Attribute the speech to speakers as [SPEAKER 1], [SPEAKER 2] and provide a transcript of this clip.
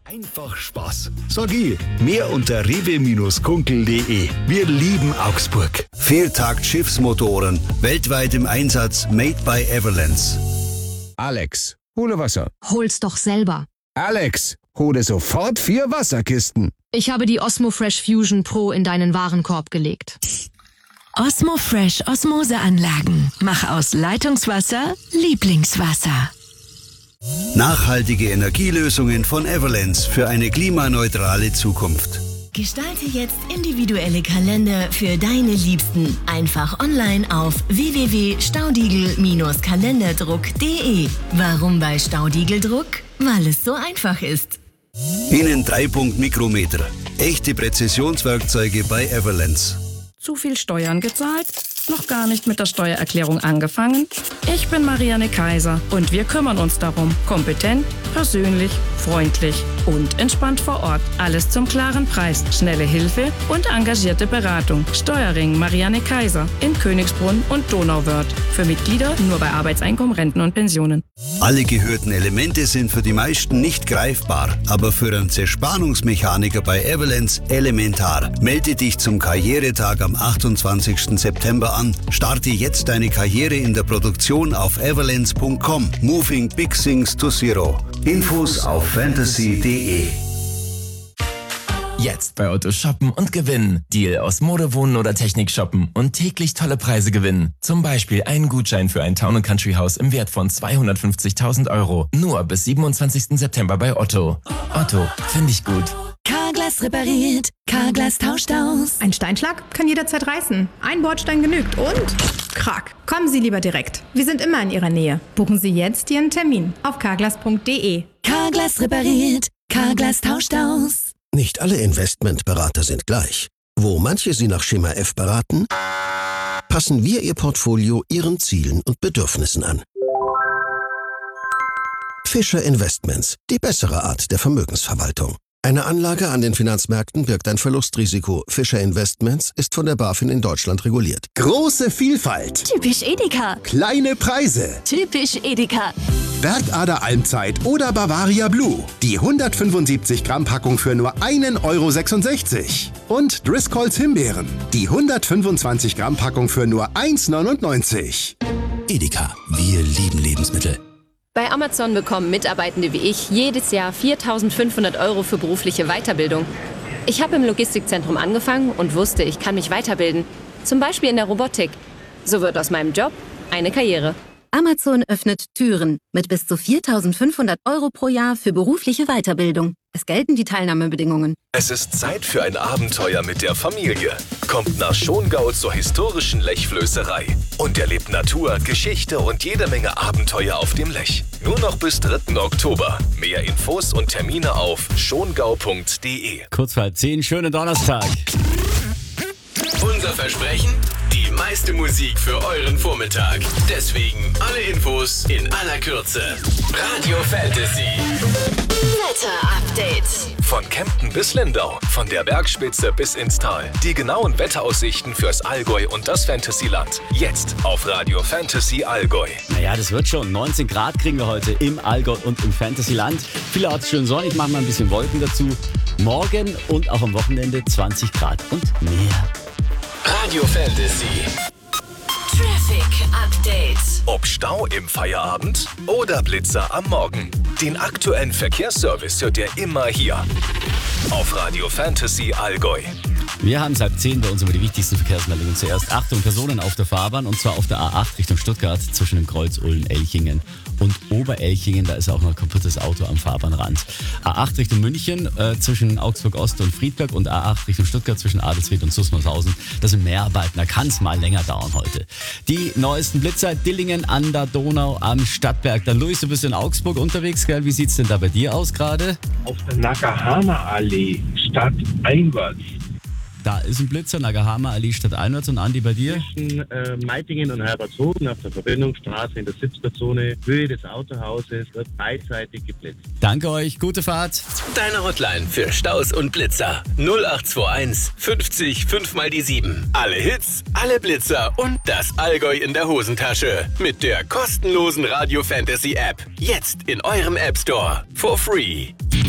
[SPEAKER 1] Einfach Spaß. Sag ich. Mehr unter rewe-kunkel.de. Wir lieben Augsburg.
[SPEAKER 2] Viertakt Schiffsmotoren. Weltweit im Einsatz. Made by Everlands.
[SPEAKER 3] Alex, hole Wasser.
[SPEAKER 4] Hol's doch selber.
[SPEAKER 3] Alex, hole sofort 4 Wasserkisten.
[SPEAKER 4] Ich habe die Osmo Fresh Fusion Pro in deinen Warenkorb gelegt.
[SPEAKER 5] Osmo Fresh Osmoseanlagen. Mach aus Leitungswasser Lieblingswasser.
[SPEAKER 2] Nachhaltige Energielösungen von Everlands für eine klimaneutrale Zukunft.
[SPEAKER 5] Gestalte jetzt individuelle Kalender für deine Liebsten. Einfach online auf www.staudigel-kalenderdruck.de. Warum bei Staudigeldruck? Weil es so einfach ist.
[SPEAKER 2] Innen 3-Punkt Mikrometer. Echte Präzisionswerkzeuge bei Everlands.
[SPEAKER 6] Zu viel Steuern gezahlt? Noch gar nicht mit der Steuererklärung angefangen? Ich bin Marianne Kaiser und wir kümmern uns darum. Kompetent, persönlich, freundlich und entspannt vor Ort. Alles zum klaren Preis, schnelle Hilfe und engagierte Beratung. Steuerring Marianne Kaiser in Königsbrunn und Donauwörth. Für Mitglieder nur bei Arbeitseinkommen, Renten und Pensionen.
[SPEAKER 2] Alle gehörten Elemente sind für die meisten nicht greifbar, aber für einen Zerspannungsmechaniker bei Everlands elementar. Melde dich zum Karrieretag am 28. September an. Starte jetzt deine Karriere in der Produktion auf everlands.com. Moving Big Things to Zero. Infos auf fantasy.de.
[SPEAKER 7] Jetzt bei Otto shoppen und gewinnen. Deal aus Mode, Wohnen oder Technik shoppen und täglich tolle Preise gewinnen. Zum Beispiel einen Gutschein für ein Town & Country Haus im Wert von 250.000 Euro. Nur bis 27. September bei Otto. Otto, finde ich gut.
[SPEAKER 5] Carglass repariert, Carglass tauscht aus.
[SPEAKER 8] Ein Steinschlag kann jederzeit reißen. Ein Bordstein genügt und krack. Kommen Sie lieber direkt. Wir sind immer in Ihrer Nähe. Buchen Sie jetzt Ihren Termin auf carglass.de.
[SPEAKER 5] Carglass repariert, Carglass tauscht aus.
[SPEAKER 9] Nicht alle Investmentberater sind gleich. Wo manche Sie nach Schema F beraten, passen wir Ihr Portfolio Ihren Zielen und Bedürfnissen an. Fischer Investments, die bessere Art der Vermögensverwaltung. Eine Anlage an den Finanzmärkten birgt ein Verlustrisiko. Fischer Investments ist von der BaFin in Deutschland reguliert.
[SPEAKER 10] Große Vielfalt.
[SPEAKER 5] Typisch Edeka.
[SPEAKER 10] Kleine Preise.
[SPEAKER 5] Typisch Edeka.
[SPEAKER 10] Bergader Almzeit oder Bavaria Blue. Die 175 Gramm Packung für nur 1,66 €. Und Driscolls Himbeeren. Die 125 Gramm Packung für nur 1,99 €.
[SPEAKER 9] Edeka, wir lieben Lebensmittel.
[SPEAKER 11] Bei Amazon bekommen Mitarbeitende wie ich jedes Jahr 4.500 € für berufliche Weiterbildung. Ich habe im Logistikzentrum angefangen und wusste, ich kann mich weiterbilden. Zum Beispiel in der Robotik. So wird aus meinem Job eine Karriere.
[SPEAKER 12] Amazon öffnet Türen mit bis zu 4.500 € pro Jahr für berufliche Weiterbildung. Es gelten die Teilnahmebedingungen.
[SPEAKER 13] Es ist Zeit für ein Abenteuer mit der Familie. Kommt nach Schongau zur historischen Lechflößerei und erlebt Natur, Geschichte und jede Menge Abenteuer auf dem Lech. Nur noch bis 3. Oktober. Mehr Infos und Termine auf schongau.de.
[SPEAKER 14] Kurz vor 10, schönen Donnerstag.
[SPEAKER 13] Unser Versprechen? Die meiste Musik für euren Vormittag. Deswegen alle Infos in aller Kürze. Radio Fantasy.
[SPEAKER 5] Wetter-Update.
[SPEAKER 13] Von Kempten bis Lindau, von der Bergspitze bis ins Tal. Die genauen Wetteraussichten fürs Allgäu und das Fantasyland. Jetzt auf Radio Fantasy Allgäu.
[SPEAKER 14] Naja, das wird schon. 19 Grad kriegen wir heute im Allgäu und im Fantasyland. Vielerorts schön sonnig, machen wir ein bisschen Wolken dazu. Morgen und auch am Wochenende 20 Grad und mehr.
[SPEAKER 13] Radio Fantasy.
[SPEAKER 5] Traffic Update.
[SPEAKER 13] Ob Stau im Feierabend oder Blitzer am Morgen. Den aktuellen Verkehrsservice hört ihr immer hier. Auf Radio Fantasy Allgäu.
[SPEAKER 14] Wir haben es 9:30 bei uns über die wichtigsten Verkehrsmeldungen. Zuerst Achtung, Personen auf der Fahrbahn und zwar auf der A8 Richtung Stuttgart zwischen dem Kreuz Ulm-Elchingen und Oberelchingen. Da ist auch noch ein kaputtes Auto am Fahrbahnrand. A8 Richtung München zwischen Augsburg-Ost und Friedberg und A8 Richtung Stuttgart zwischen Adelsried und Susmarshausen. Das sind Mehrarbeiten, da kann es mal länger dauern heute. Die neuesten Blitzer, Dillingen an der Donau am Stadtberg. Dann Luis, du bist in Augsburg unterwegs, gell? Wie sieht's denn da bei dir aus gerade?
[SPEAKER 15] Auf der Nakahama-Allee, stadteinwärts.
[SPEAKER 14] Da ist ein Blitzer, Nagahama-Allee stadteinwärts. Und Andi, bei dir?
[SPEAKER 15] Zwischen Meitingen und Herbertshofen auf der Verbindungsstraße in der 70er-Zone, Höhe des Autohauses, wird beidseitig geblitzt.
[SPEAKER 14] Danke euch, gute Fahrt.
[SPEAKER 13] Deine Hotline für Staus und Blitzer. 0821 50 5 mal die 7. Alle Hits, alle Blitzer und das Allgäu in der Hosentasche. Mit der kostenlosen Radio Fantasy App. Jetzt in eurem App Store. For free.